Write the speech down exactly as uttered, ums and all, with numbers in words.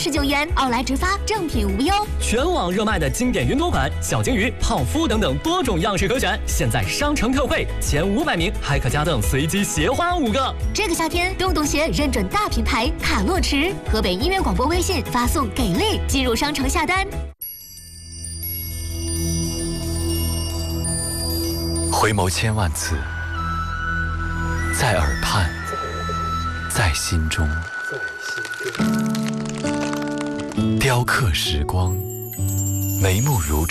十九元，奥莱直发，正品无忧。 全网热卖的经典云朵款、小金鱼、泡芙等等多种样式可选，现在商城特惠，前五百名还可加赠随机鞋花五个。 这个夏天，洞洞鞋认准大品牌卡洛驰，河北音乐广播微信发送给力进入商城下单。 回眸千万次，在耳畔，在心中，雕刻时光，眉目如